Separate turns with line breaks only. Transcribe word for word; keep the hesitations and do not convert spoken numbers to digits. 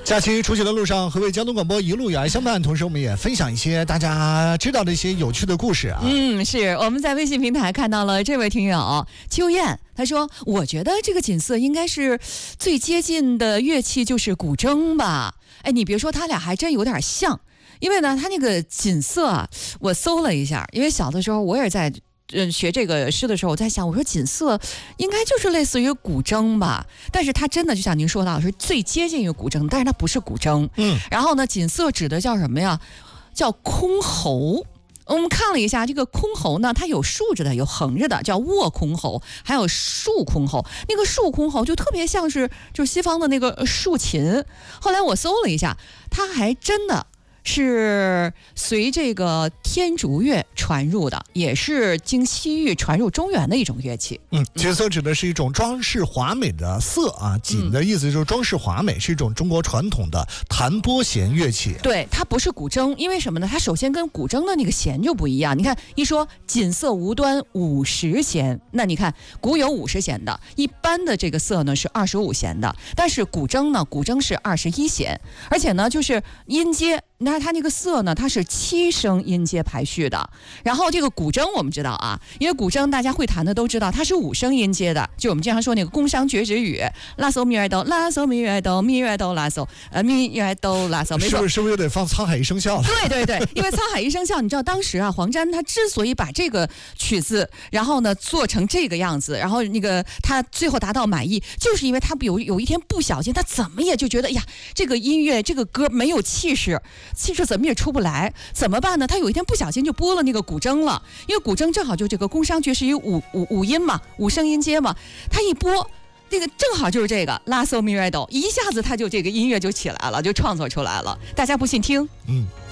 假期出行的路上，和为交通广播一路有爱相伴，同时我们也分享一些大家知道的一些有趣的故事啊。
嗯，是我们在微信平台看到了这位听友秋燕，他说：“我觉得这个锦瑟应该是最接近的乐器就是古筝吧？哎，你别说，他俩还真有点像。因为呢，他那个锦瑟啊，我搜了一下，因为小的时候我也在。”嗯，学这个诗的时候，我在想，我说锦瑟应该就是类似于古筝吧，但是它真的就像您说到，是最接近于古筝，但是它不是古筝。
嗯，
然后呢，锦瑟指的叫什么呀？叫箜篌。我们看了一下这个箜篌呢，它有竖着的，有横着的，叫握箜篌，还有竖箜篌。那个竖箜篌就特别像是就是西方的那个竖琴。后来我搜了一下，它还真的。是随这个天竺乐传入的，也是经西域传入中原的一种乐器。
嗯，锦瑟指的是一种装饰华美的瑟啊，锦的意思就是装饰华美，是一种中国传统的弹拨弦乐器。
对，它不是古筝，因为什么呢？它首先跟古筝的那个弦就不一样。你看，一说锦瑟无端五十弦，那你看古有五十弦的，一般的这个瑟呢是二十五弦的，但是古筝呢，古筝是二十一弦，而且呢就是音阶。那它那个瑟呢，它是七声音阶排序的。然后这个古筝我们知道啊，因为古筝大家会弹的都知道，它是五声音阶的。就我们经常说那个宫商角徵羽，拉嗦咪来哆，拉嗦咪来哆，咪来哆拉嗦，呃咪来哆拉嗦。
是不是是不是又得放沧海一声笑了？
对对对，因为沧海一声笑，你知道当时啊，黄沾他之所以把这个曲子，然后呢做成这个样子，然后那个他最后达到满意，就是因为他有有一天不小心，他怎么也就觉得，哎呀，这个音乐这个歌没有气势。气势怎么也出不来，怎么办呢？他有一天不小心就拨了那个古筝了，因为古筝正好就这个宫商角徵羽五五五音嘛，五声音阶嘛，他一拨，那个正好就是这个拉嗦咪来哆，一下子他就这个音乐就起来了，就创作出来了。大家不信听，
嗯。